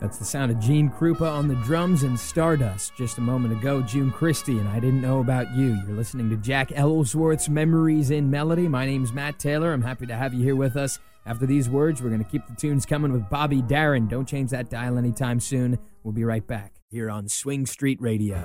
That's the sound of Gene Krupa on the drums and Stardust. Just a moment ago, June Christie, and I Didn't Know About You. You're listening to Jack Ellsworth's Memories in Melody. My name's Matt Taylor. I'm happy to have you here with us. After these words, we're going to keep the tunes coming with Bobby Darin. Don't change that dial anytime soon. We'll be right back here on Swing Street Radio.